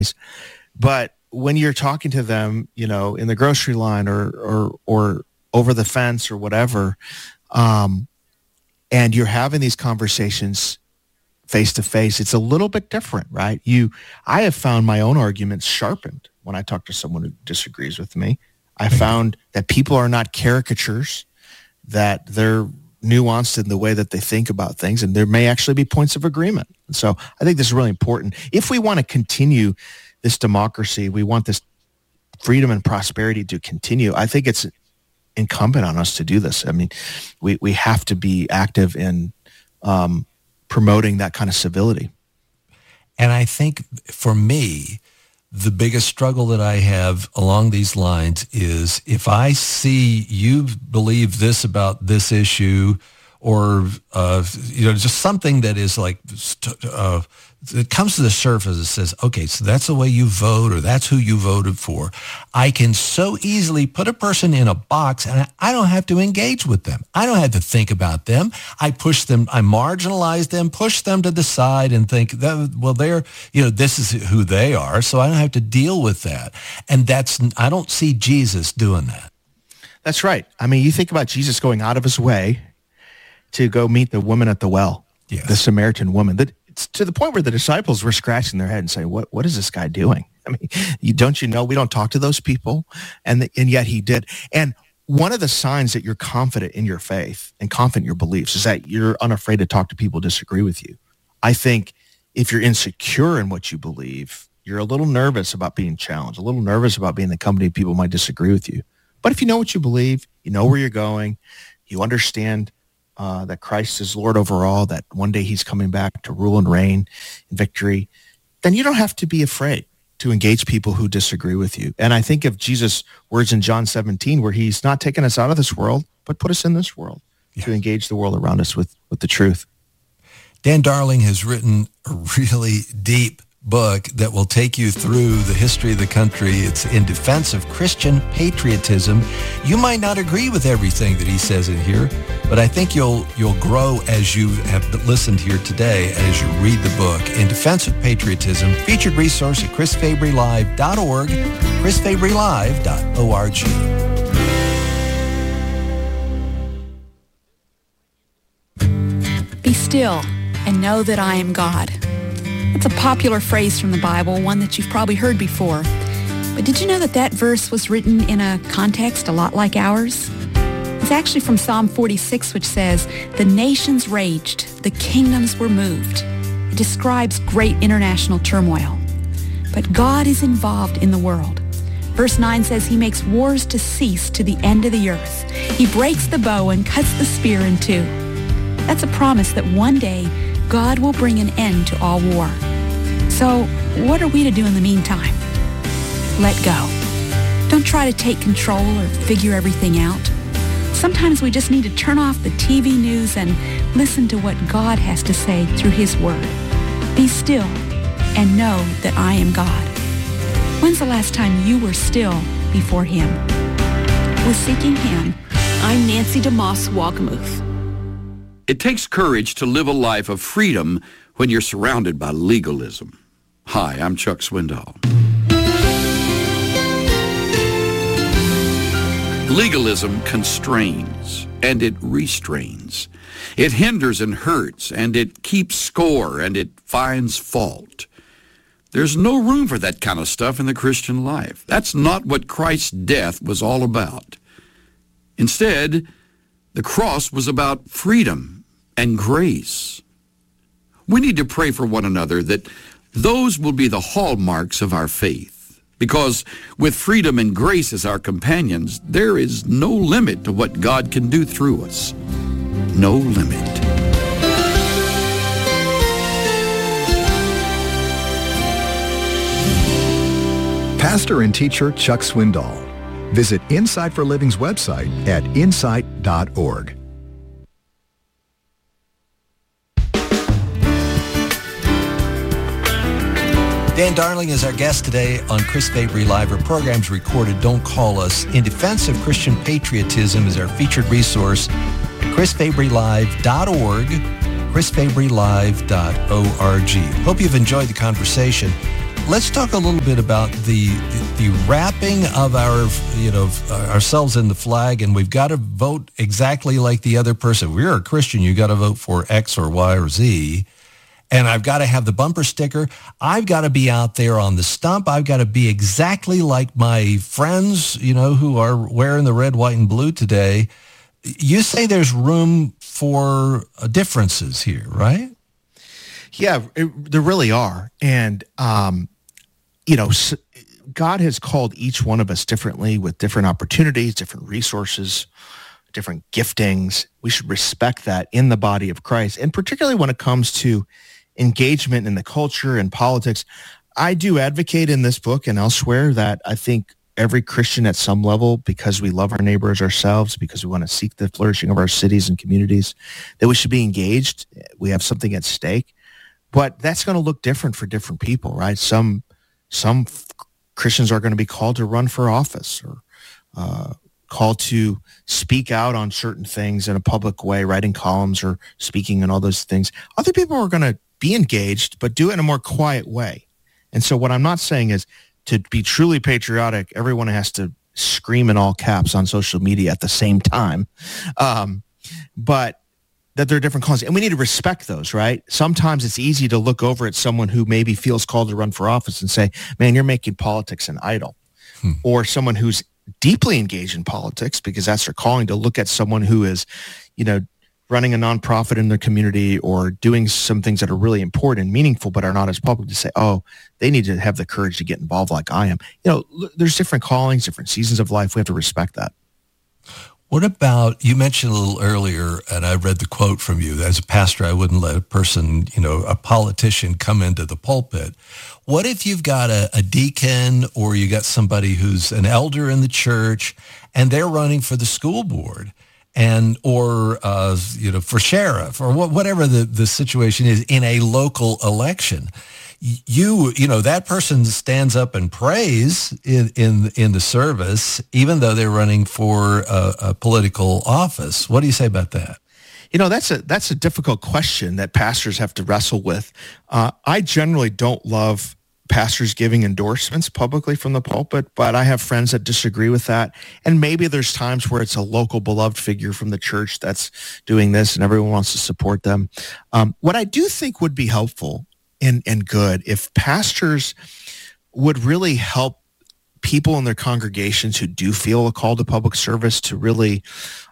But when you're talking to them, in the grocery line or over the fence or whatever, and you're having these conversations face to face, it's a little bit different, right? I have found my own arguments sharpened when I talk to someone who disagrees with me. I found that people are not caricatures, that they're nuanced in the way that they think about things, and there may actually be points of agreement. And so I think this is really important. If we want to continue this democracy, we want this freedom and prosperity to continue, I think it's incumbent on us to do this. I mean, we have to be active in promoting that kind of civility. And I think for me, the biggest struggle that I have along these lines is if I see you believe this about this issue, or just something that is like it comes to the surface, it says, okay, so that's the way you vote, or that's who you voted for. I can so easily put a person in a box, and I don't have to engage with them. I don't have to think about them. I push them, I marginalize them, push them to the side, and think that, well, this is who they are, so I don't have to deal with that. And I don't see Jesus doing that. That's right. I mean, you think about Jesus going out of his way to go meet the woman at the well, yes, the Samaritan woman. It's to the point where the disciples were scratching their head and saying, what is this guy doing? I mean, don't you know we don't talk to those people? And yet he did. And one of the signs that you're confident in your faith and confident in your beliefs is that you're unafraid to talk to people who disagree with you. I think if you're insecure in what you believe, you're a little nervous about being challenged, a little nervous about being in the company of people who might disagree with you. But if you know what you believe, you know where you're going, you understand that Christ is Lord over all, that one day he's coming back to rule and reign in victory, then you don't have to be afraid to engage people who disagree with you. And I think of Jesus' words in John 17, where he's not taken us out of this world, but put us in this world, yes, to engage the world around us with the truth. Dan Darling has written a really deep book that will take you through the history of the country. It's In Defense of Christian Patriotism. You might not agree with everything that he says in here, but I think you'll grow as you have listened here today and as you read the book. In Defense of Patriotism, featured resource at chrisfabrylive.org, chrisfabrylive.org. Be still and know that I am God. It's a popular phrase from the Bible, one that you've probably heard before. But did you know that verse was written in a context a lot like ours? It's actually from Psalm 46, which says, "The nations raged, the kingdoms were moved." It describes great international turmoil. But God is involved in the world. Verse 9 says he makes wars to cease to the end of the earth. He breaks the bow and cuts the spear in two. That's a promise that one day God will bring an end to all war. So what are we to do in the meantime? Let go. Don't try to take control or figure everything out. Sometimes we just need to turn off the TV news and listen to what God has to say through his word. Be still and know that I am God. When's the last time you were still before him? With Seeking Him, I'm Nancy DeMoss Wagamuth. It takes courage to live a life of freedom when you're surrounded by legalism. Hi, I'm Chuck Swindoll. Legalism constrains and it restrains. It hinders and hurts, and it keeps score, and it finds fault. There's no room for that kind of stuff in the Christian life. That's not what Christ's death was all about. Instead, the cross was about freedom and grace. We need to pray for one another that those will be the hallmarks of our faith, because with freedom and grace as our companions, there is no limit to what God can do through us. No limit. Pastor and teacher Chuck Swindoll. Visit Insight for Living's website at insight.org. Dan Darling is our guest today on Chris Fabry Live. Our program's recorded. Don't call us. In Defense of Christian Patriotism is our featured resource. chrisfabrylive.org, chrisfabrylive.org. Hope you've enjoyed the conversation. let's talk a little bit about the wrapping of our, ourselves in the flag, and we've got to vote exactly like the other person. We're a Christian. You got to vote for X or Y or Z. And I've got to have the bumper sticker. I've got to be out there on the stump. I've got to be exactly like my friends, who are wearing the red, white, and blue today. You say there's room for differences here, right? Yeah, there really are. And, God has called each one of us differently with different opportunities, different resources, different giftings. We should respect that in the body of Christ. And particularly when it comes to engagement in the culture and politics, I do advocate in this book and elsewhere that I think every Christian at some level, because we love our neighbors ourselves, because we want to seek the flourishing of our cities and communities, that we should be engaged. We have something at stake. But that's going to look different for different people, right? Some Christians are going to be called to run for office or called to speak out on certain things in a public way, writing columns or speaking and all those things. Other people are going to be engaged, but do it in a more quiet way. And so what I'm not saying is to be truly patriotic, everyone has to scream in all caps on social media at the same time. But that there are different causes, and we need to respect those, right? Sometimes it's easy to look over at someone who maybe feels called to run for office and say, man, you're making politics an idol. Or someone who's deeply engaged in politics, because that's their calling, to look at someone who is, running a nonprofit in their community or doing some things that are really important and meaningful but are not as public, to say, oh, they need to have the courage to get involved like I am. There's different callings, different seasons of life. We have to respect that. What about, you mentioned a little earlier, and I read the quote from you, as a pastor, I wouldn't let a person, a politician come into the pulpit. What if you've got a deacon or you got somebody who's an elder in the church and they're running for the school board or for sheriff or whatever the situation is in a local election? That person stands up and prays in the service, even though they're running for a political office. What do you say about that? That's a difficult question that pastors have to wrestle with. I generally don't love pastors giving endorsements publicly from the pulpit, but I have friends that disagree with that. And maybe there's times where it's a local beloved figure from the church that's doing this and everyone wants to support them. What I do think would be helpful and good if pastors would really help people in their congregations who do feel a call to public service to really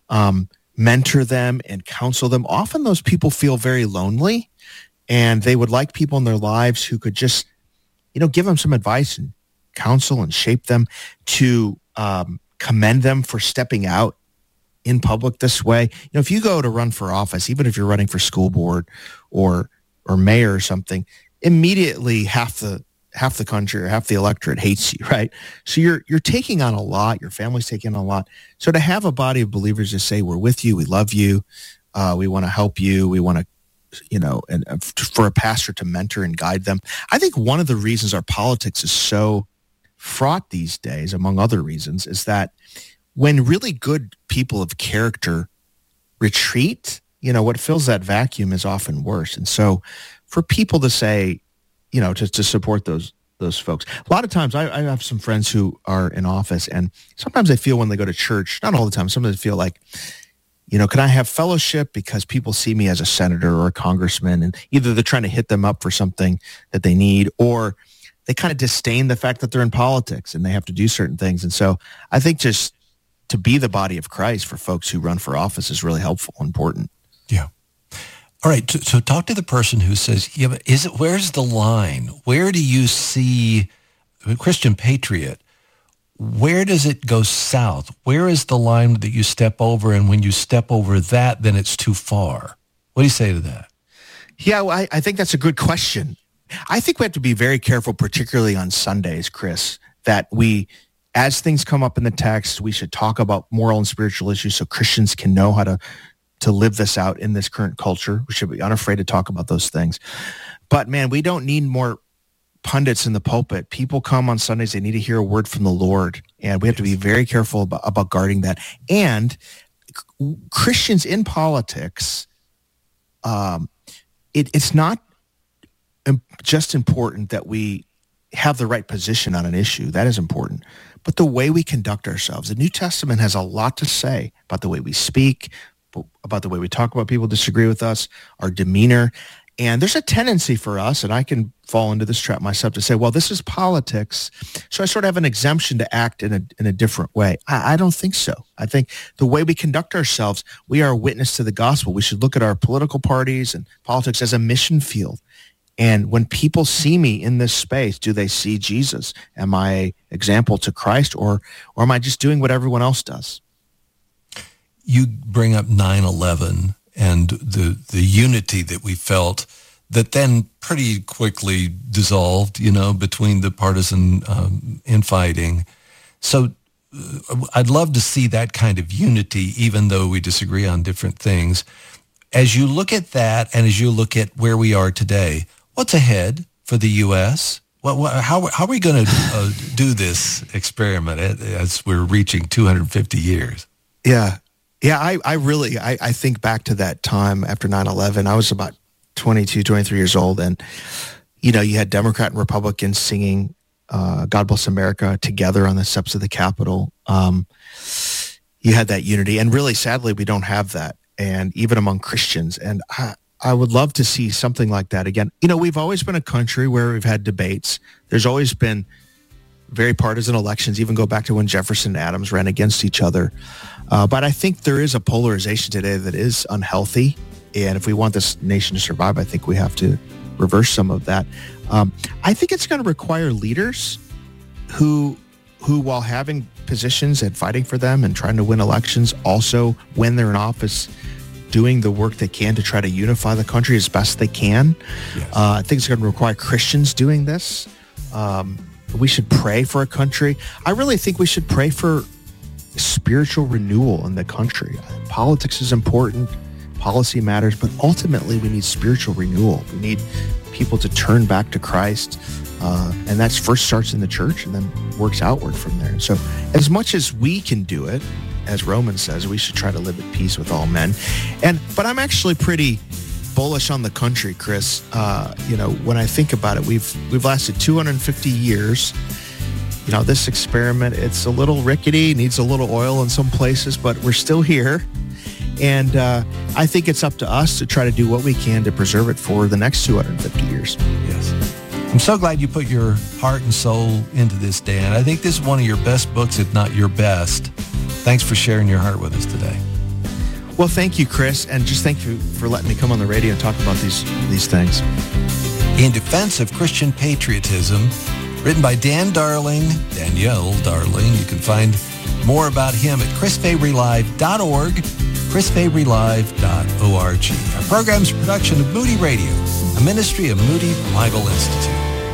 mentor them and counsel them. Often those people feel very lonely, and they would like people in their lives who could just, give them some advice and counsel and shape them, to commend them for stepping out in public this way. If you go to run for office, even if you're running for school board or mayor or something, immediately half the country or half the electorate hates you, right? So you're taking on a lot. Your family's taking on a lot. So to have a body of believers to say, we're with you, we love you, we want to help you, we want to, and for a pastor to mentor and guide them. I think one of the reasons our politics is so fraught these days, among other reasons, is that when really good people of character retreat, what fills that vacuum is often worse. And so for people to say, to support those folks. A lot of times I have some friends who are in office, and sometimes they feel when they go to church, not all the time, sometimes they feel like, can I have fellowship because people see me as a senator or a congressman, and either they're trying to hit them up for something that they need, or they kind of disdain the fact that they're in politics and they have to do certain things. And so I think just to be the body of Christ for folks who run for office is really helpful and important. Yeah. All right. So talk to the person who says, yeah, but where's the line? Where do you see a Christian patriot? Where does it go south? Where is the line that you step over? And when you step over that, then it's too far. What do you say to that? Yeah, well, I think that's a good question. I think we have to be very careful, particularly on Sundays, Chris, that as things come up in the text, we should talk about moral and spiritual issues so Christians can know how to live this out in this current culture. We should be unafraid to talk about those things. But man, we don't need more pundits in the pulpit. People come on Sundays, they need to hear a word from the Lord. And we have to be very careful about guarding that. And Christians in politics, it's not just important that we have the right position on an issue. That is important. But the way we conduct ourselves, the New Testament has a lot to say about the way we speak, about the way we talk about people who disagree with us, our demeanor. And there's a tendency for us, and I can fall into this trap myself, to say, well, this is politics, so I sort of have an exemption to act in a different way. I don't think so. I think the way we conduct ourselves, we are a witness to the gospel. We should look at our political parties and politics as a mission field. And when people see me in this space, do they see Jesus? Am I an example to Christ, or am I just doing what everyone else does? You bring up 9/11 and the unity that we felt that then pretty quickly dissolved, between the partisan infighting. So I'd love to see that kind of unity, even though we disagree on different things. As you look at that, and as you look at where we are today, what's ahead for the U.S.? How are we going to do this experiment as we're reaching 250 years? Yeah. I think back to that time after 9/11. I was about 22, 23 years old. And, you had Democrat and Republicans singing God Bless America together on the steps of the Capitol. You had that unity. And really, sadly, we don't have that. And even among Christians. And I would love to see something like that again. We've always been a country where we've had debates. There's always been very partisan elections, even go back to when Jefferson and Adams ran against each other. But I think there is a polarization today that is unhealthy. And if we want this nation to survive, I think we have to reverse some of that. I think it's going to require leaders who, while having positions and fighting for them and trying to win elections, also, when they're in office, doing the work they can to try to unify the country as best they can. Yes. I think it's going to require Christians doing this. We should pray for a country. I really think we should pray for spiritual renewal in the country. Politics is important. Policy matters, but ultimately we need spiritual renewal. We need people to turn back to Christ, and that's first starts in the church and then works outward from there. And so as much as we can do it, as Romans says, we should try to live at peace with all men. But I'm actually pretty bullish on the country, Chris. When I think about it, we've lasted 250 years. This experiment, it's a little rickety, needs a little oil in some places, but we're still here. And I think it's up to us to try to do what we can to preserve it for the next 250 years. Yes. I'm so glad you put your heart and soul into this, Dan. I think this is one of your best books, if not your best. Thanks for sharing your heart with us today. Well, thank you, Chris, and just thank you for letting me come on the radio and talk about these things. In Defense of Christian Patriotism, written by Danielle Darling. You can find more about him at chrisfabrylive.org, chrisfabrylive.org. Our program's a production of Moody Radio, a ministry of Moody Bible Institute.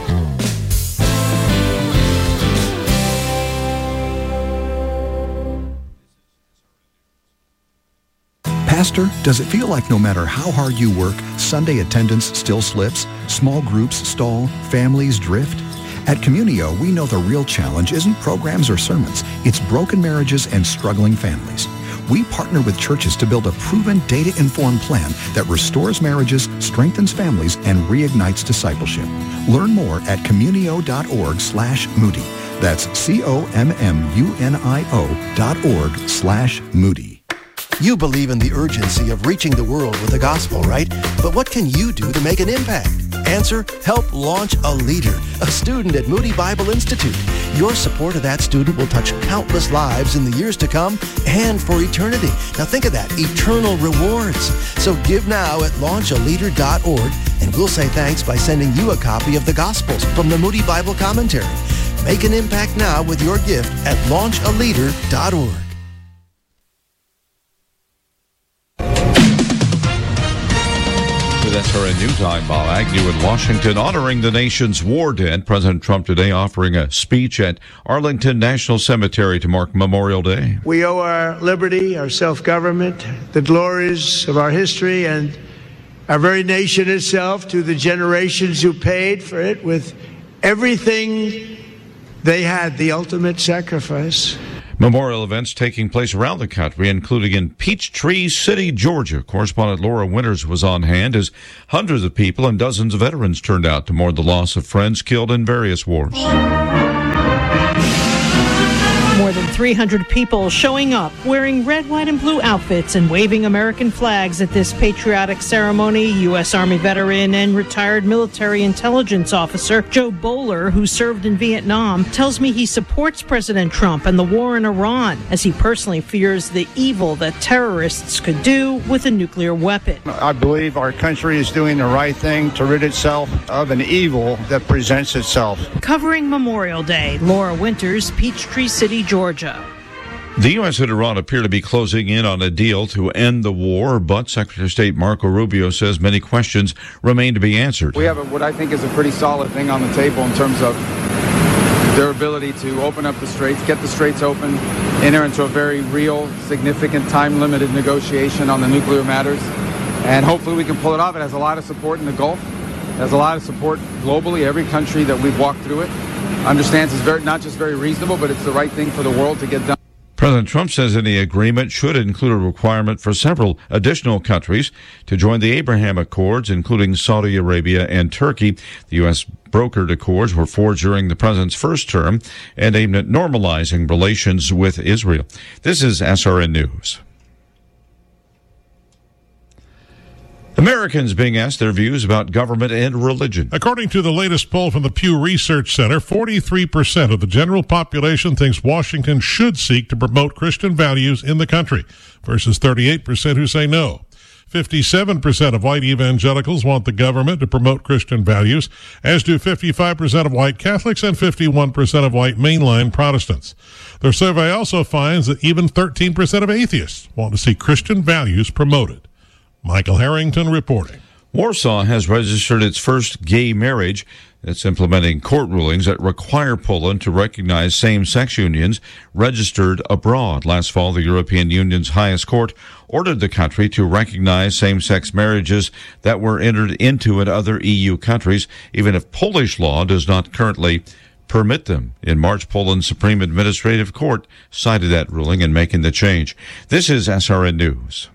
Pastor, does it feel like no matter how hard you work, Sunday attendance still slips, small groups stall, families drift? At Communio, we know the real challenge isn't programs or sermons. It's broken marriages and struggling families. We partner with churches to build a proven, data-informed plan that restores marriages, strengthens families, and reignites discipleship. Learn more at communio.org/Moody. That's COMMUNIO.org/Moody. You believe in the urgency of reaching the world with the gospel, right? But what can you do to make an impact? Answer, help launch a leader, a student at Moody Bible Institute. Your support of that student will touch countless lives in the years to come and for eternity. Now think of that, eternal rewards. So give now at launchaleader.org, and we'll say thanks by sending you a copy of the Gospels from the Moody Bible Commentary. Make an impact now with your gift at launchaleader.org. With SRN News, I'm Bob Agnew in Washington, honoring the nation's war dead. President Trump today offering a speech at Arlington National Cemetery to mark Memorial Day. We owe our liberty, our self-government, the glories of our history, and our very nation itself to the generations who paid for it with everything they had, the ultimate sacrifice. Memorial events taking place around the country, including in Peachtree City, Georgia. Correspondent Laura Winters was on hand as hundreds of people and dozens of veterans turned out to mourn the loss of friends killed in various wars. More than 300 people showing up wearing red, white, and blue outfits and waving American flags at this patriotic ceremony. U.S. Army veteran and retired military intelligence officer Joe Bowler, who served in Vietnam, tells me he supports President Trump and the war in Iran, as he personally fears the evil that terrorists could do with a nuclear weapon. I believe our country is doing the right thing to rid itself of an evil that presents itself. Covering Memorial Day, Laura Winters, Peachtree City, Georgia. The U.S. and Iran appear to be closing in on a deal to end the war, but Secretary of State Marco Rubio says many questions remain to be answered. We have what I think is a pretty solid thing on the table in terms of their ability to open up the straits, get the straits open, enter into a very real, significant, time-limited negotiation on the nuclear matters, and hopefully we can pull it off. It has a lot of support in the Gulf. It has a lot of support globally. Every country that we've walked through it understands it's not just very reasonable, but it's the right thing for the world to get done. President Trump says any agreement should include a requirement for several additional countries to join the Abraham Accords, including Saudi Arabia and Turkey. The U.S. brokered accords were forged during the president's first term and aimed at normalizing relations with Israel. This is SRN News. Americans being asked their views about government and religion. According to the latest poll from the Pew Research Center, 43% of the general population thinks Washington should seek to promote Christian values in the country, versus 38% who say no. 57% of white evangelicals want the government to promote Christian values, as do 55% of white Catholics and 51% of white mainline Protestants. Their survey also finds that even 13% of atheists want to see Christian values promoted. Michael Harrington reporting. Warsaw has registered its first gay marriage. It's implementing court rulings that require Poland to recognize same-sex unions registered abroad. Last fall, the European Union's highest court ordered the country to recognize same-sex marriages that were entered into in other EU countries, even if Polish law does not currently permit them. In March, Poland's Supreme Administrative Court cited that ruling in making the change. This is SRN News.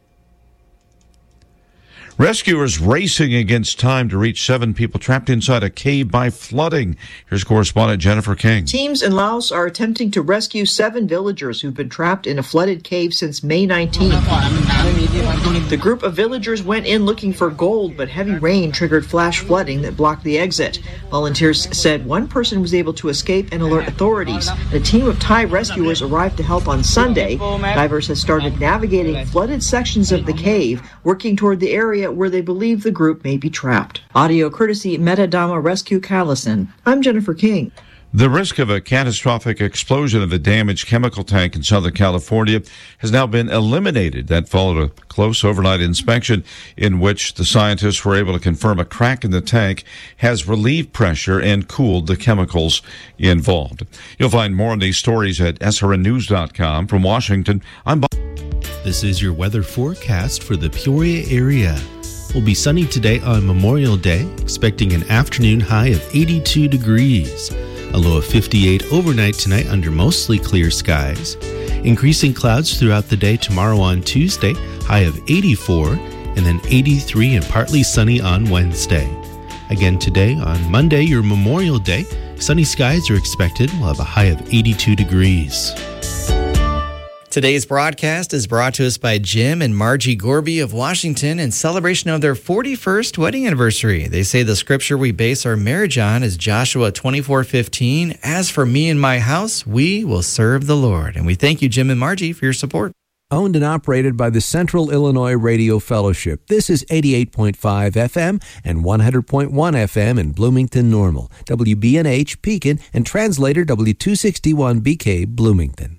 Rescuers racing against time to reach 7 people trapped inside a cave by flooding. Here's correspondent Jennifer King. Teams in Laos are attempting to rescue 7 villagers who've been trapped in a flooded cave since May 19th. The group of villagers went in looking for gold, but heavy rain triggered flash flooding that blocked the exit. Volunteers said one person was able to escape and alert authorities. A team of Thai rescuers arrived to help on Sunday. Divers have started navigating flooded sections of the cave, working toward the area where they believe the group may be trapped. Audio courtesy Metadama Rescue Callison. I'm Jennifer King. The risk of a catastrophic explosion of a damaged chemical tank in Southern California has now been eliminated. That followed a close overnight inspection in which the scientists were able to confirm a crack in the tank has relieved pressure and cooled the chemicals involved. You'll find more on these stories at srnnews.com. From Washington, I'm Bob. This is your weather forecast for the Peoria area. Will be sunny today on Memorial Day, expecting an afternoon high of 82 degrees. A low of 58 overnight tonight under mostly clear skies. Increasing clouds throughout the day tomorrow on Tuesday, high of 84, and then 83 and partly sunny on Wednesday. Again today on Monday, your Memorial Day, sunny skies are expected. We'll have a high of 82 degrees. Today's broadcast is brought to us by Jim and Margie Gorby of Washington in celebration of their 41st wedding anniversary. They say the scripture we base our marriage on is Joshua 24:15. As for me and my house, we will serve the Lord. And we thank you, Jim and Margie, for your support. Owned and operated by the Central Illinois Radio Fellowship. This is 88.5 FM and 100.1 FM in Bloomington Normal, WBNH Pekin, and translator W261BK Bloomington.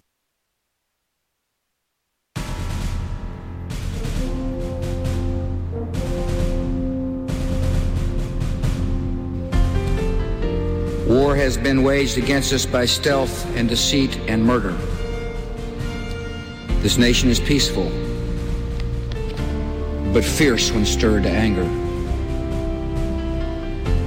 War has been waged against us by stealth and deceit and murder. This nation is peaceful, but fierce when stirred to anger.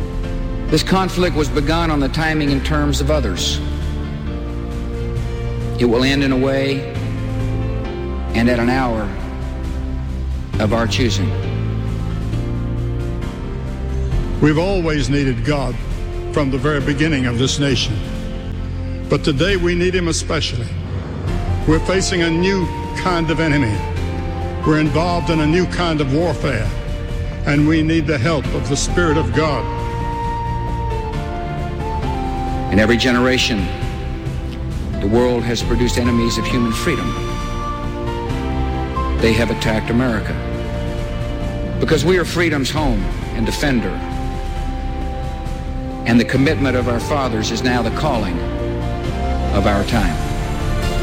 This conflict was begun on the timing and terms of others. It will end in a way and at an hour of our choosing. We've always needed God from the very beginning of this nation. But today we need him especially. We're facing a new kind of enemy. We're involved in a new kind of warfare, and we need the help of the Spirit of God. In every generation, the world has produced enemies of human freedom. They have attacked America because we are freedom's home and defender. And the commitment of our fathers is now the calling of our time.